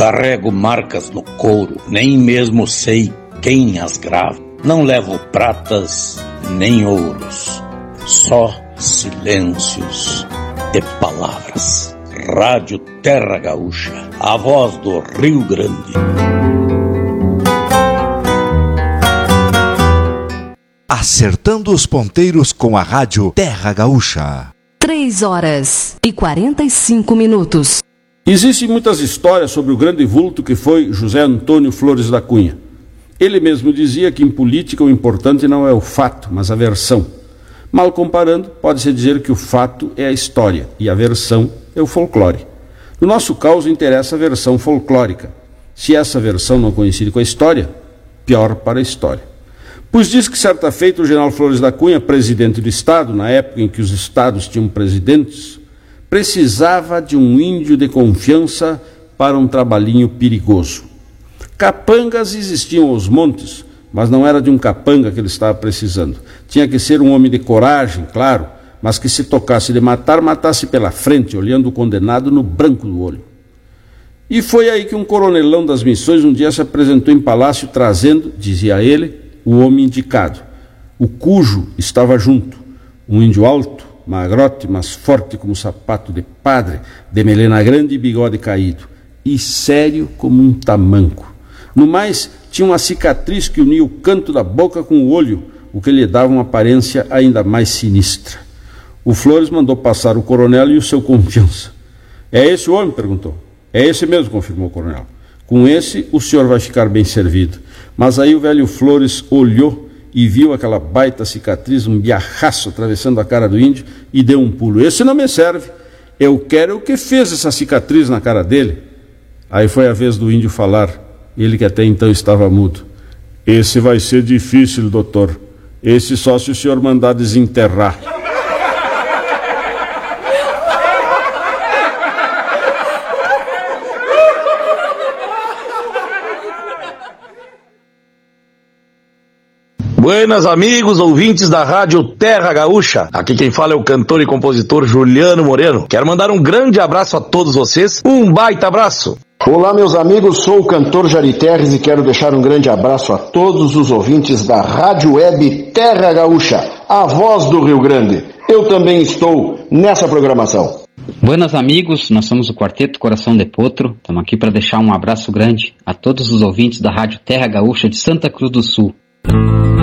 carrego marcas no couro, nem mesmo sei quem as grava. Não levo pratas nem ouros, só silêncios de palavras. Rádio Terra Gaúcha, a voz do Rio Grande. Acertando os ponteiros com a Rádio Terra Gaúcha. 3h45. Existem muitas histórias sobre o grande vulto que foi José Antônio Flores da Cunha. Ele mesmo dizia que em política o importante não é o fato, mas a versão. Mal comparando, pode-se dizer que o fato é a história e a versão é o folclore. No nosso caso, interessa a versão folclórica. Se essa versão não coincide com a história, pior para a história. Pois diz que certa feita o general Flores da Cunha, presidente do Estado, na época em que os estados tinham presidentes, precisava de um índio de confiança para um trabalhinho perigoso. Capangas existiam aos montes, mas não era de um capanga que ele estava precisando. Tinha que ser um homem de coragem, claro, mas que se tocasse de matar, matasse pela frente, olhando o condenado no branco do olho. E foi aí que um coronelão das missões um dia se apresentou em palácio trazendo, dizia ele, o homem indicado. O cujo estava junto, um índio alto, magrote, mas forte como sapato de padre, de melena grande e bigode caído, e sério como um tamanco. No mais, tinha uma cicatriz que unia o canto da boca com o olho, o que lhe dava uma aparência ainda mais sinistra. O Flores mandou passar o coronel e o seu confiança. É esse o homem? Perguntou. É esse mesmo, confirmou o coronel. Com esse, o senhor vai ficar bem servido. Mas aí o velho Flores olhou e viu aquela baita cicatriz, um biarraço atravessando a cara do índio e deu um pulo. Esse não me serve. Eu quero o que fez essa cicatriz na cara dele. Aí foi a vez do índio falar. Ele que até então estava mudo. Esse vai ser difícil, doutor. Esse só se o senhor mandar desenterrar. Buenas amigos, ouvintes da Rádio Terra Gaúcha. Aqui quem fala é o cantor e compositor Juliano Moreno. Quero mandar um grande abraço a todos vocês. Um baita abraço. Olá meus amigos, sou o cantor Jari Terres e quero deixar um grande abraço a todos os ouvintes da Rádio Web Terra Gaúcha, a voz do Rio Grande. Eu também estou nessa programação. Buenas amigos, nós somos o Quarteto Coração de Potro. Estamos aqui para deixar um abraço grande a todos os ouvintes da Rádio Terra Gaúcha de Santa Cruz do Sul.